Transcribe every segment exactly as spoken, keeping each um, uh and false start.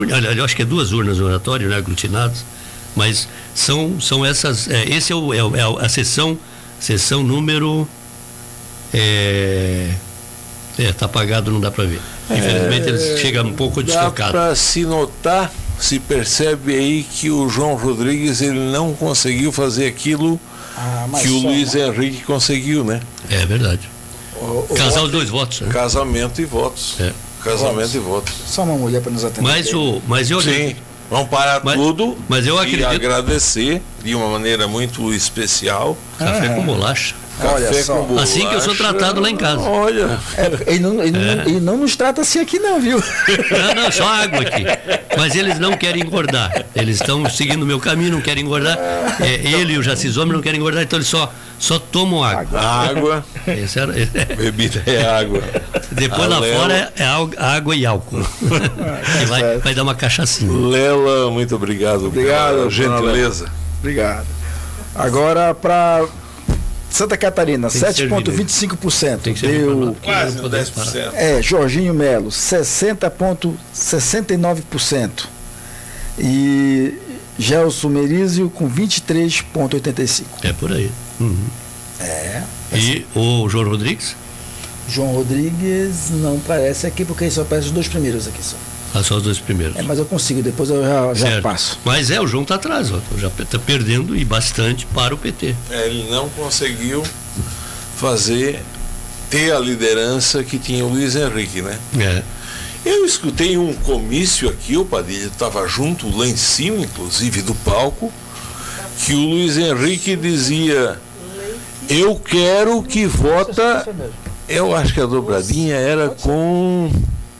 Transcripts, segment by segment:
eu acho que é duas urnas no oratório, né, aglutinadas, mas são, são essas, é, esse é, o, é, é a sessão, sessão número, é, é, tá apagado, não dá para ver. Infelizmente, é, eles chegam um pouco desfocados. Dá para se notar, se percebe aí que o João Rodrigues, ele não conseguiu fazer aquilo ah, que o Luiz Henrique conseguiu, né? É verdade. O, o Casar voto, os dois votos. Né? Casamento e votos. É. Casamento votos. e votos. Só uma mulher para nos atender. Mas, o, mas eu Sim, vamos parar mas, tudo mas eu e acredito... agradecer de uma maneira muito especial. Café ah, com bolacha. Café com bolacha. Assim que eu sou tratado lá em casa. Olha. É, ele, não, ele, é. não, ele não nos trata assim aqui não, viu? Não, não, só água aqui. Mas eles não querem engordar. Eles estão seguindo o meu caminho, não querem engordar. É, ele e o Jacis Homem não querem engordar, então eles só, só tomam água. Água. Esse era, esse... Bebida é água. Depois lá fora é água e álcool. E vai, vai dar uma cachaçinha. Lela, muito obrigado. Obrigado, gentileza. Obrigado. Agora para Santa Catarina, sete vírgula vinte e cinco por cento. Deu quase dez por cento. É, Jorginho Melo, sessenta vírgula sessenta e nove por cento. E Gelson Merizio com vinte e três vírgula oitenta e cinco por cento. É por aí. Uhum. É. E o João Rodrigues? João Rodrigues não aparece aqui porque só aparece os dois primeiros aqui só. Ah, só os dois primeiros. É, mas eu consigo, depois eu já, já passo. Mas é, o João está atrás, ó, já está perdendo e bastante para o P T. É, ele não conseguiu fazer, ter a liderança que tinha o Luiz Henrique, né? É. Eu escutei um comício aqui, o Padilha estava junto, lá em cima, inclusive, do palco, que o Luiz Henrique dizia: eu quero que vota. Eu acho que a dobradinha era com.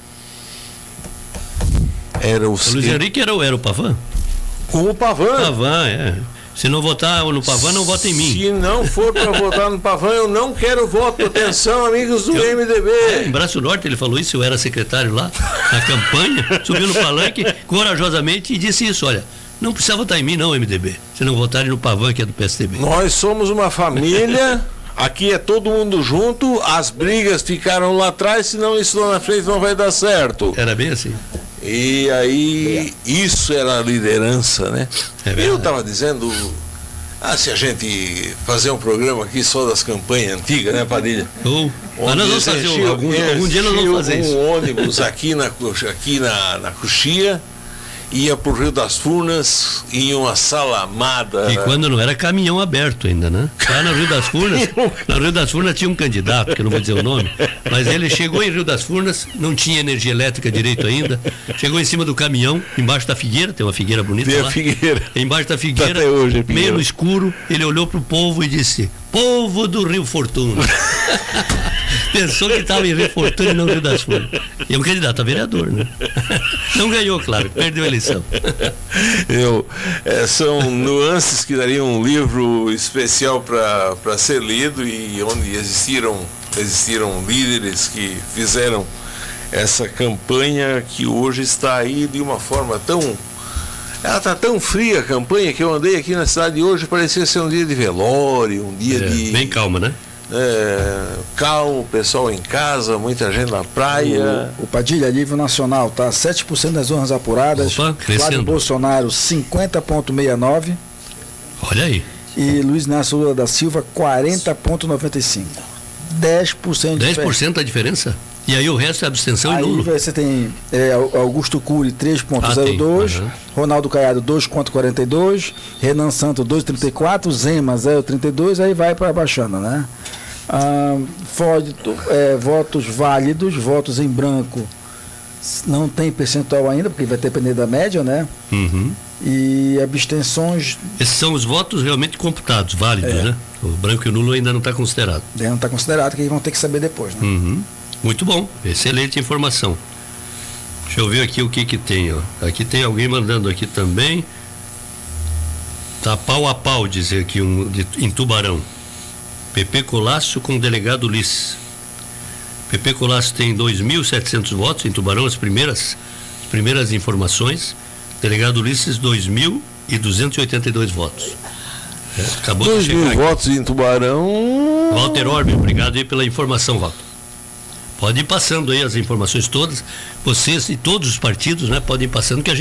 Era o, o Luiz Henrique era, era o Pavan? Com o Pavan. Pavan, é. Se não votar no Pavan, não vota em mim. Se não for para votar no Pavan, eu não quero voto. Atenção, amigos do eu, M D B. É, em Braço Norte ele falou isso, eu era secretário lá, na campanha, subiu no palanque corajosamente e disse isso: olha, não precisa votar em mim não, M D B, se não votarem no Pavan, que é do P S D B. Nós somos uma família, aqui é todo mundo junto, as brigas ficaram lá atrás, senão isso lá na frente não vai dar certo. Era bem assim. E aí, isso era a liderança, né? É eu estava dizendo, ah, se a gente fazer um programa aqui só das campanhas antigas, né, Padilha? Oh. Mas nós vamos fazer um, algum, algum dia nós vamos fazer um isso. Um ônibus aqui na, aqui na, na Coxia, ia para o Rio das Furnas, em uma salamada. E quando não era caminhão aberto ainda, né? Lá no Rio das Furnas, no Rio das Furnas tinha um candidato, que eu não vou dizer o nome, mas ele chegou em Rio das Furnas, não tinha energia elétrica direito ainda, chegou em cima do caminhão, embaixo da figueira, tem uma figueira bonita tem lá. A figueira. Embaixo da figueira, até hoje, meio no escuro, ele olhou para o povo e disse: povo do Rio Fortuna. Pensou que estava em Rio Fortuna e não Rio das Furnas. E é um candidato a vereador, né? Não ganhou, claro, perdeu a eleição. Eu, é, são nuances que dariam um livro especial para ser lido, e onde existiram, existiram líderes que fizeram essa campanha que hoje está aí de uma forma tão... Ela está tão fria, a campanha, que eu andei aqui na cidade de hoje, parecia ser um dia de velório, um dia é, de... Bem calma, né? É, calmo, pessoal em casa, muita gente na praia. O, o Padilha, nível nacional, tá sete por cento das urnas apuradas. Opa, Flávio Bolsonaro, cinquenta vírgula sessenta e nove. Olha aí. E Luiz Inácio Lula da Silva, quarenta vírgula noventa e cinco. dez por cento de dez por cento a diferença? E aí o resto é abstenção aí e nulo. Aí você tem é, Augusto Cury, três vírgula zero dois, ah, uhum. Ronaldo Caiado, dois vírgula quarenta e dois, Renan Santos, dois vírgula trinta e quatro, Zema, zero vírgula trinta e dois, aí vai para baixando, né? Ah, voto, é, votos válidos, votos em branco, não tem percentual ainda, porque vai depender da média, né? Uhum. E abstenções... Esses são os votos realmente computados, válidos, é. né? O branco e o nulo ainda não está considerado. Ainda não está considerado, que eles vão ter que saber depois, né? Uhum. Muito bom, excelente informação. Deixa eu ver aqui o que que tem, ó. Aqui tem alguém mandando aqui também. Tá pau a pau, dizer aqui, um, de, em Tubarão. P P Colasso com o delegado Ulisses. P P Colasso tem dois mil e setecentos votos em Tubarão, as primeiras, as primeiras informações. Delegado Ulisses, dois mil e duzentos e oitenta e dois votos. É, acabou dois de chegar mil aqui. Votos em Tubarão. Walter Orbe, obrigado aí pela informação, Walter. Pode ir passando aí as informações todas, vocês e todos os partidos, né, podem ir passando que a gente